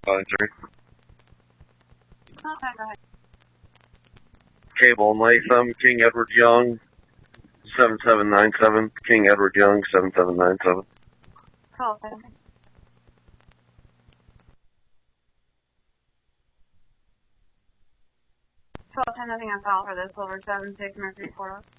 Voluntary. Okay, go ahead. Cable Latham, King Edward Young, 7797. King Edward Young, 7797. Call family. Nothing on file for this over 76 Mercury Port.